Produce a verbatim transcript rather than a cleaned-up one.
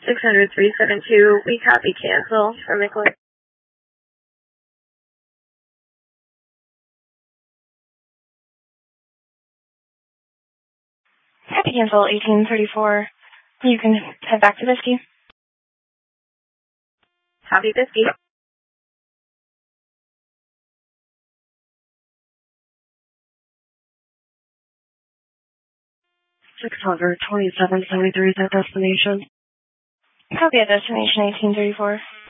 six hundred three seven two, we copy cancel for McLeod. Copy cancel eighteen thirty-four. You can head back to Bisky. Copy Bisky. six hundred twenty-seven seventy-three is that destination. Copy at destination eighteen thirty-four.